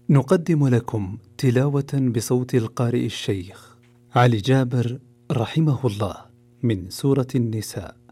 نقدم لكم تلاوة بصوت القارئ الشيخ علي جابر رحمه الله من سورة النساء.